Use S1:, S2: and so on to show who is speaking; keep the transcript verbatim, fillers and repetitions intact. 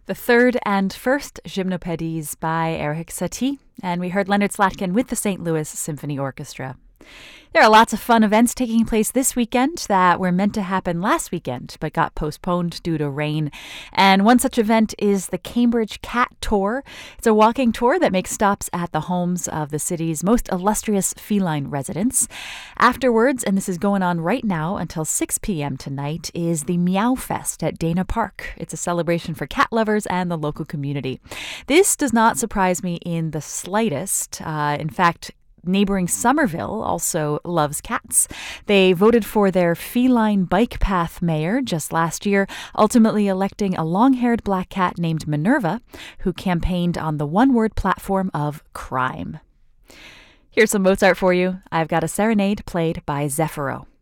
S1: The third and first Gymnopédies by Erik Satie, and we heard Leonard Slatkin with the Saint Louis Symphony Orchestra. There are lots of fun events taking place this weekend that were meant to happen last weekend but got postponed due to rain. And one such event is the Cambridge Cat Tour. It's a walking tour that makes stops at the homes of the city's most illustrious feline residents. Afterwards, and this is going on right now until six p.m. tonight, is the Meow Fest at Dana Park. It's a celebration for cat lovers and the local community. This does not surprise me in the slightest. Uh, in fact, neighboring Somerville also loves cats. They voted for their feline bike path mayor just last year, ultimately electing a long-haired black cat named Minerva, who campaigned on the one-word platform of crime. Here's some Mozart for you. I've got a serenade played by Zeffiro.